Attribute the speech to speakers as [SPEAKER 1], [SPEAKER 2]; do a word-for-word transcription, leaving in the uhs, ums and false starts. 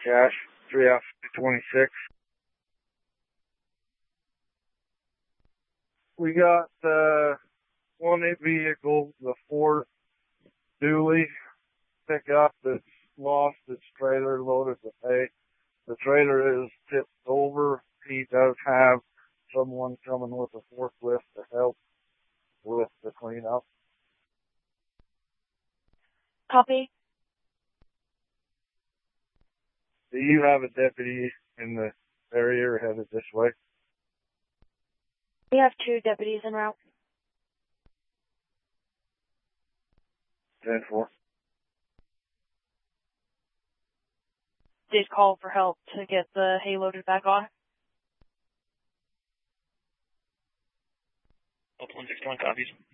[SPEAKER 1] Cash, three F twenty-six. We got uh, one vehicle, the Ford Dually pickup that's lost its trailer loaded with hay. The trailer is tipped over. He does have someone coming with a forklift to help with the cleanup.
[SPEAKER 2] Copy.
[SPEAKER 1] Do you have a deputy in the area or headed this way?
[SPEAKER 2] We have two deputies en route.
[SPEAKER 1] ten four.
[SPEAKER 2] Did call for help to get the hay loaded back on.
[SPEAKER 3] one six one copies.